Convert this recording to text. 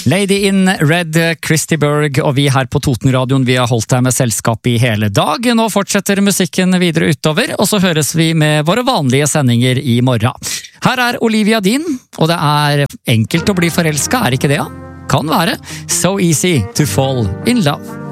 Lady in Red, Christy Berg, og vi her på Totenradioen, vi har holdt deg med selskap i hele dag. Nå fortsetter musikken videre utover, og så høres vi med våre vanlige sendinger i morgen. Her er Olivia Dean, og det er enkelt å bli forelsket, er ikke det? Ja? Kan være. So easy to fall in love.